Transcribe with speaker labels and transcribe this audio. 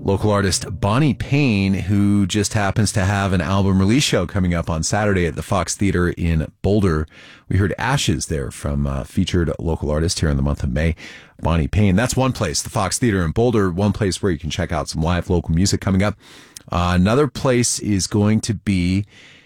Speaker 1: local artist Bonnie Payne, who just happens to have an album release show coming up on Saturday at the Fox Theatre in Boulder. We heard Ashes there from featured local artist here in the month of May, Bonnie Payne. That's one place, the Fox Theatre in Boulder, one place where you can check out some live local music coming up. Another place is going to be